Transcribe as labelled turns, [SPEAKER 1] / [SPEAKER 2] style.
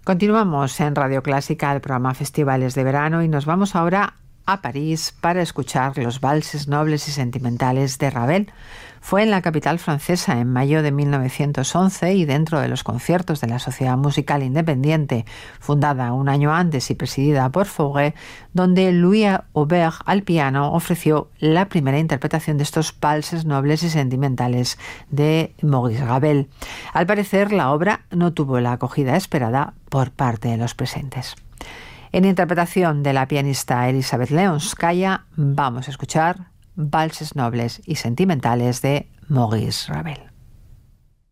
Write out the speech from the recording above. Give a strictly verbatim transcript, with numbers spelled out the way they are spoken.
[SPEAKER 1] Continuamos en Radio Clásica, el programa Festivales de Verano, y nos vamos ahora a París para escuchar los valses nobles y sentimentales de Ravel. Fue en la capital francesa en mayo de mil novecientos once y dentro de los conciertos de la Sociedad Musical Independiente, fundada un año antes y presidida por Fauré, donde Louis Aubert al piano ofreció la primera interpretación de estos valses nobles y sentimentales de Maurice Ravel. Al parecer, la obra no tuvo la acogida esperada por parte de los presentes. En interpretación de la pianista Elisabeth Leonskaya, vamos a escuchar Valses nobles y sentimentales de Maurice Ravel.